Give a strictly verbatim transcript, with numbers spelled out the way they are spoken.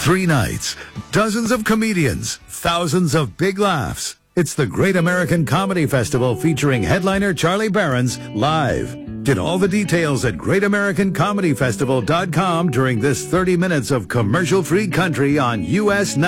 Three nights, dozens of comedians, thousands of big laughs. It's the Great American Comedy Festival featuring headliner Charlie Berens live. Get all the details at great american comedy festival dot com during this thirty minutes of commercial-free country on U S